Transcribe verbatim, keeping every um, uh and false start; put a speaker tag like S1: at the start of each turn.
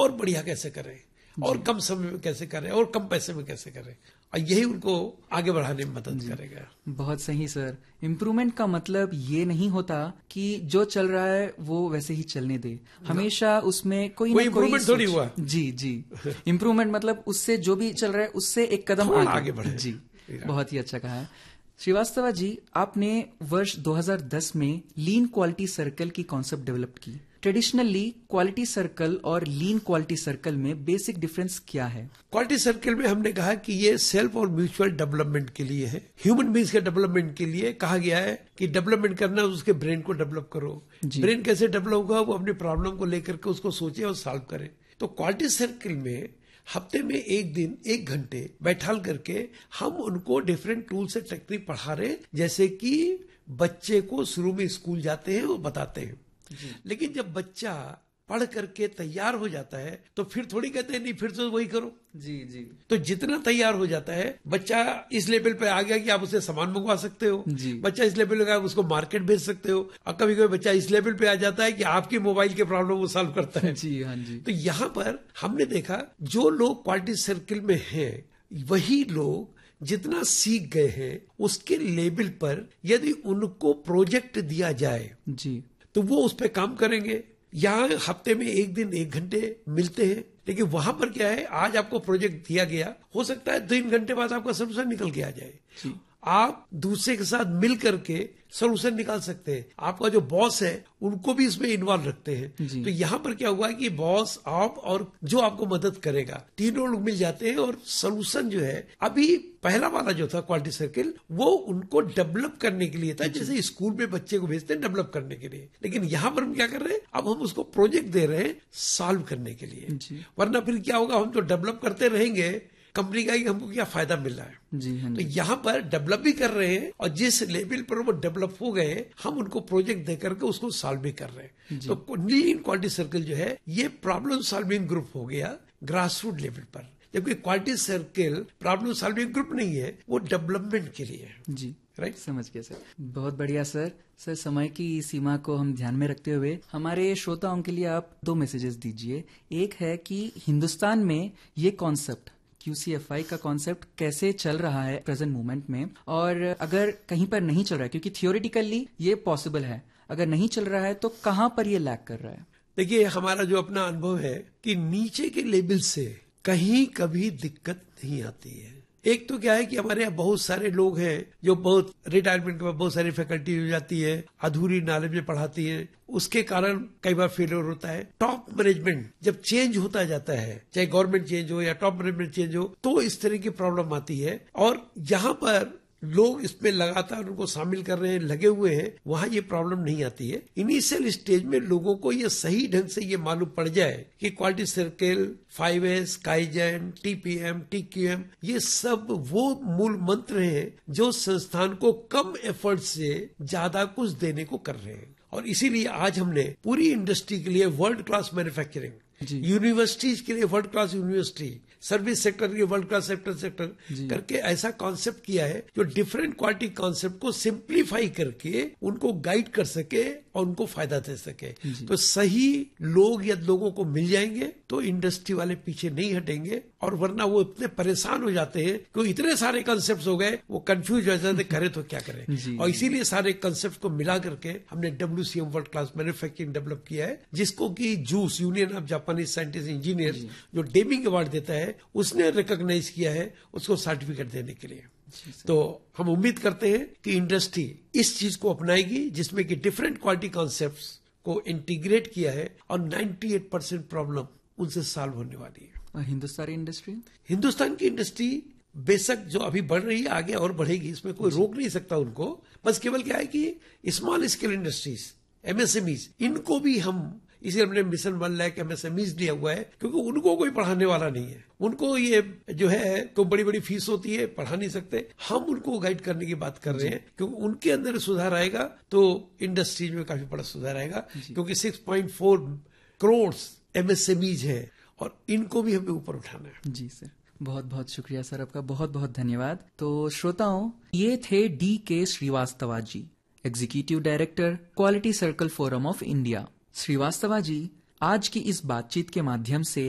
S1: और बढ़िया कैसे करें, और कम समय में कैसे करें, और कम पैसे में कैसे करें, और यही उनको आगे बढ़ाने में मदद करेगा।
S2: बहुत सही सर। इम्प्रूवमेंट का मतलब ये नहीं होता कि जो चल रहा है वो वैसे ही चलने दे, हमेशा उसमें कोई
S1: कोई
S2: ना कोई
S1: इम्प्रूवमेंट थोड़ी हुआ।
S2: जी जी इम्प्रूवमेंट मतलब उससे जो भी चल रहा है उससे एक कदम आगे,
S1: आगे बढ़े।
S2: जी बहुत ही अच्छा कहा है। श्रीवास्तव जी, आपने वर्ष दो हज़ार दस में लीन क्वालिटी सर्कल की कॉन्सेप्ट डेवलप की। ट्रेडिशनली क्वालिटी सर्कल और लीन क्वालिटी सर्कल में बेसिक डिफरेंस क्या है?
S1: क्वालिटी सर्कल में हमने कहा कि ये सेल्फ और म्यूचुअल डेवलपमेंट के लिए है, ह्यूमन बींग्स के डेवलपमेंट के लिए कहा गया है कि डेवलपमेंट करना उसके ब्रेन को डेवलप करो। ब्रेन कैसे डेवलप होगा, वो अपनी प्रॉब्लम को लेकर के उसको सोचे और सॉल्व करे। तो क्वालिटी सर्कल में हफ्ते में एक दिन एक घंटे बैठाल करके हम उनको डिफरेंट टूल से टेक्निक पढ़ा रहे, जैसे कि बच्चे को शुरू में स्कूल जाते हैं वो बताते हैं, लेकिन जब बच्चा पढ़ करके तैयार हो जाता है तो फिर थोड़ी कहते हैं नहीं फिर तो वही करो।
S2: जी जी
S1: तो जितना तैयार हो जाता है बच्चा इस लेवल पे आ गया कि आप उसे सामान मंगवा सकते हो, बच्चा इस लेवल पे उसको मार्केट भेज सकते हो, और कभी कभी बच्चा इस लेवल पे आ जाता है कि आपकी मोबाइल के प्रॉब्लम वो सॉल्व करता है।
S2: जी हाँ जी।
S1: तो यहाँ पर हमने देखा जो लोग क्वालिटी सर्किल में हैं वही लोग जितना सीख गए हैं उसके लेवल पर यदि उनको प्रोजेक्ट दिया जाए
S2: जी
S1: तो वो उस पर काम करेंगे। यहाँ हफ्ते में एक दिन एक घंटे मिलते हैं, लेकिन वहां पर क्या है, आज आपको प्रोजेक्ट दिया गया, हो सकता है तीन घंटे बाद आपका सोल्यूशन निकल के आ जाए। आप दूसरे के साथ मिल करके सोल्यूशन निकाल सकते हैं। आपका जो बॉस है उनको भी इसमें इन्वॉल्व रखते हैं। तो यहाँ पर क्या हुआ कि बॉस, आप और जो आपको मदद करेगा, तीनों लोग मिल जाते हैं और सोल्यूशन जो है, अभी पहला वाला जो था क्वालिटी सर्किल वो उनको डेवलप करने के लिए था, जैसे स्कूल में बच्चे को भेजते हैं डेवलप करने के लिए, लेकिन यहाँ पर हम क्या कर रहे हैं, अब हम उसको प्रोजेक्ट दे रहे हैं सॉल्व करने के लिए। वरना फिर क्या होगा, हम तो डेवलप करते रहेंगे, कंपनी का ही हमको क्या फायदा मिल रहा है।
S2: जी हाँ
S1: तो यहाँ पर डेवलप भी कर रहे हैं और जिस लेवल पर वो डेवलप हो गए हम उनको प्रोजेक्ट दे करके उसको सॉल्व भी कर रहे हैं। तो लीन क्वालिटी सर्कल जो है ये प्रॉब्लम सॉल्विंग ग्रुप हो गया ग्रास रूट लेवल पर, जबकि quality circle problem solving group नहीं है, वो डेवलपमेंट के लिए है।
S2: जी
S1: राइट,
S2: समझ गया सर। बहुत बढ़िया सर। सर, समय की सीमा को हम ध्यान में रखते हुए हमारे श्रोताओं के लिए आप दो मैसेजेस दीजिए। एक है कि हिंदुस्तान में ये concept Q C F I का कॉन्सेप्ट कैसे चल रहा है प्रेजेंट मोमेंट में, और अगर कहीं पर नहीं चल रहा है, क्योंकि थियोरेटिकली ये पॉसिबल है, अगर नहीं चल रहा है तो कहां पर ये लैग कर रहा है?
S1: देखिए, हमारा जो अपना अनुभव है कि नीचे के लेवल से कहीं कभी दिक्कत नहीं आती है। एक तो क्या है कि हमारे यहाँ बहुत सारे लोग हैं जो बहुत रिटायरमेंट के बाद बहुत सारी फैकल्टी हो जाती है, अधूरी नॉलेज में पढ़ाती है, उसके कारण कई बार फेलियर होता है। टॉप मैनेजमेंट जब चेंज होता जाता है, चाहे गवर्नमेंट चेंज हो या टॉप मैनेजमेंट चेंज हो, तो इस तरह की प्रॉब्लम आती है। और जहां पर लोग इसमें लगातार उनको शामिल कर रहे हैं, लगे हुए हैं, वहां ये प्रॉब्लम नहीं आती है। इनिशियल स्टेज में लोगों को ये सही ढंग से ये मालूम पड़ जाए कि quality circle, five S, kaizen, T P M, T Q M, ये सब वो मूल मंत्र हैं जो संस्थान को कम एफर्ट से ज्यादा कुछ देने को कर रहे हैं। और इसीलिए आज हमने पूरी इंडस्ट्री के लिए वर्ल्ड क्लास मैन्युफैक्चरिंग, यूनिवर्सिटीज के लिए world class university, service sector के वर्ल्ड क्लास सेक्टर सेक्टर करके ऐसा कॉन्सेप्ट किया है जो डिफरेंट क्वालिटी कॉन्सेप्ट को सिंप्लीफाई करके उनको गाइड कर सके और उनको फायदा दे सके। तो सही लोग या लोगों को मिल जाएंगे तो इंडस्ट्री वाले पीछे नहीं हटेंगे, और वरना वो इतने परेशान हो जाते हैं कि इतने सारे कॉन्सेप्ट हो गए, वो कंफ्यूज हो जाते करे तो क्या करें। और इसीलिए सारे कॉन्सेप्ट को मिला करके हमने W C M world class manufacturing develop किया है, जिसको कि juice, union of Japanese scientist engineers, जो डेमिंग अवार्ड देता है, उसने रिकॉग्नाइज किया है उसको सर्टिफिकेट देने के लिए। तो हम उम्मीद करते हैं कि इंडस्ट्री इस चीज को अपनाएगी जिसमें कि डिफरेंट क्वालिटी कॉन्सेप्ट्स को इंटीग्रेट किया है और अट्ठानवे परसेंट प्रॉब्लम उनसे सॉल्व होने वाली है।
S2: और हिंदुस्तानी इंडस्ट्री,
S1: हिंदुस्तान की इंडस्ट्री बेशक जो अभी बढ़ रही है आगे और बढ़ेगी, इसमें कोई रोक नहीं सकता उनको। बस केवल क्या है कि small scale industries, M S M Es, इनको भी हम इसे हमने मिशन वन लाख एमएसएमईज दिया हुआ है, क्योंकि उनको कोई पढ़ाने वाला नहीं है। उनको ये जो है तो बड़ी बड़ी फीस होती है, पढ़ा नहीं सकते। हम उनको गाइड करने की बात कर रहे हैं, क्योंकि उनके अंदर सुधार आएगा तो इंडस्ट्रीज में काफी बड़ा सुधार आएगा। क्योंकि छह पॉइंट चार करोड़ एमएसएमईज है और इनको भी हमें ऊपर उठाना है।
S2: जी सर, बहुत बहुत शुक्रिया सर, आपका बहुत बहुत धन्यवाद। तो श्रोताओं, ये थे डी के Srivastava ji, executive director, quality circle forum of India. Srivastava ji आज की इस बातचीत के माध्यम से